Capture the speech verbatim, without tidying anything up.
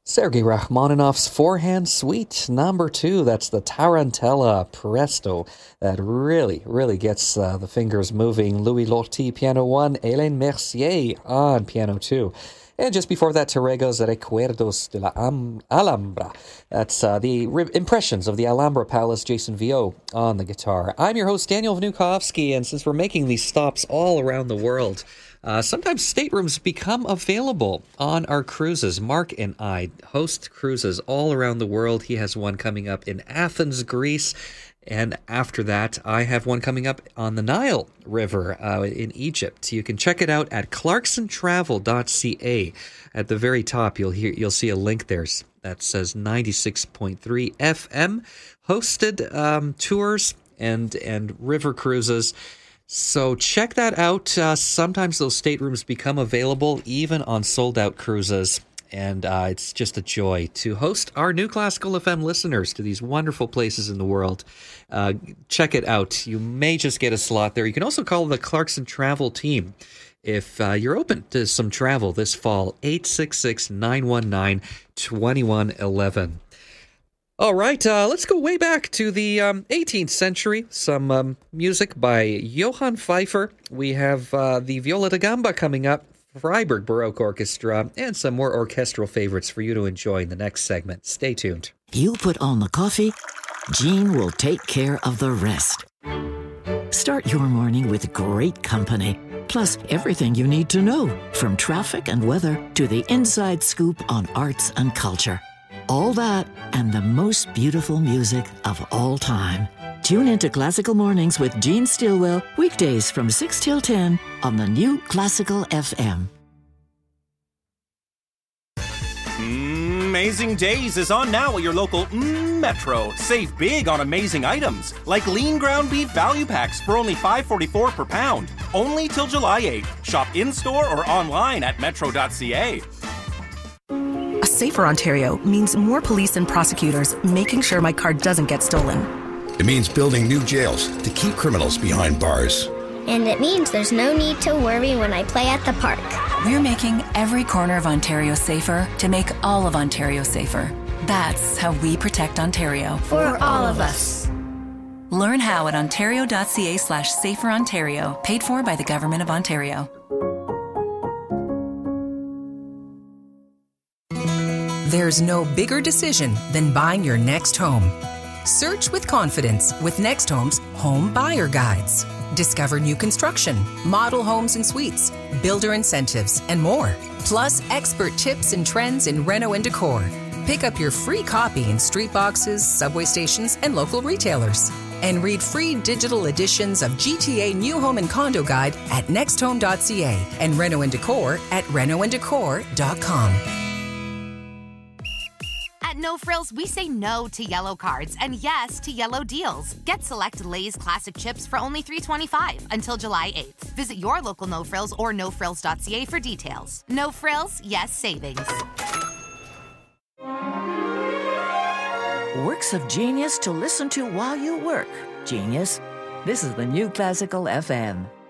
Sergei Rachmaninoff's Forehand Suite number two. That's the Tarantella Presto that really, really gets uh, the fingers moving. Louis Lorty, piano one. Hélène Mercier on piano two. And just before that, Terrego's Recuerdos de la Am- Alhambra. That's uh, the re- impressions of the Alhambra Palace, Jason Vio on the guitar. I'm your host, Daniel Vnukovsky, and since we're making these stops all around the world, Uh, sometimes staterooms become available on our cruises. Mark and I host cruises all around the world. He has one coming up in Athens, Greece. And after that, I have one coming up on the Nile River uh, in Egypt. You can check it out at clarkson travel dot c a. At the very top, you'll hear you'll see a link there that says ninety-six point three F M hosted um, tours and and river cruises. So check that out. Uh, sometimes those staterooms become available even on sold-out cruises, and uh, it's just a joy to host our New Classical F M listeners to these wonderful places in the world. Uh, check it out. You may just get a slot there. You can also call the Clarkson Travel team if uh, you're open to some travel this fall, eight six six, nine one nine, two one one one. All right, uh, let's go way back to the um, eighteenth century. Some um, music by Johann Pfeiffer. We have uh, the Viola da Gamba coming up, Freiburg Baroque Orchestra, and some more orchestral favorites for you to enjoy in the next segment. Stay tuned. You put on the coffee, Jean will take care of the rest. Start your morning with great company, plus everything you need to know, from traffic and weather to the inside scoop on arts and culture. All that and the most beautiful music of all time. Tune into Classical Mornings with Gene Stillwell, weekdays from six till ten on the New Classical F M. Amazing Days is on now at your local mm, Metro. Save big on amazing items, like lean ground beef value packs for only five dollars and forty-four cents per pound. Only till July eighth. Shop in-store or online at metro dot c a. A safer Ontario means more police and prosecutors making sure my car doesn't get stolen. It means building new jails to keep criminals behind bars. And it means there's no need to worry when I play at the park. We're making every corner of Ontario safer to make all of Ontario safer. That's how we protect Ontario. For all of us. Learn how at ontario dot c a slash safer Ontario, paid for by the Government of Ontario. There's no bigger decision than buying your next home. Search with confidence with Next Home's Home Buyer Guides. Discover new construction, model homes and suites, builder incentives, and more. Plus expert tips and trends in reno and decor. Pick up your free copy in street boxes, subway stations, and local retailers. And read free digital editions of G T A New Home and Condo Guide at next home dot c a and Reno and Decor at reno and decor dot com. At No Frills, we say no to yellow cards and yes to yellow deals. Get select Lay's classic chips for only three dollars and twenty-five cents until July eighth. Visit your local No Frills or no frills dot c a for details. No Frills, yes savings. Works of genius to listen to while you work. Genius. This is the New Classical F M.